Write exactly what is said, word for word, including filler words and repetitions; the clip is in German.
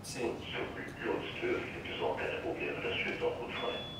Zehn. Und zum Glück gibt es auch keine Probleme, das schwimmt auch gut frei.